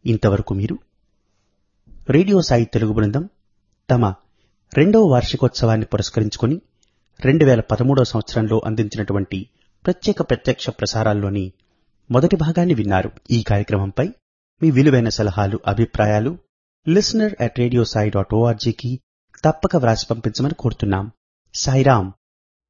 ఇంతవరకు మీరు రేడియో సాయి తెలుగు బృందం తమ 2వ వార్షికోత్సవాన్ని పురస్కరించుకుని 2013వ సంవత్సరంలో అందించినటువంటి ప్రత్యక్ష ప్రసారాల్లోని మొదటి భాగాన్ని విన్నారు. ఈ కార్యక్రమంపై మీ విలువైన సలహాలు, అభిప్రాయాలు listener@radiosai.org కి తప్పక వ్రాసి పంపించమని కోరుతున్నాం. సాయిరాం.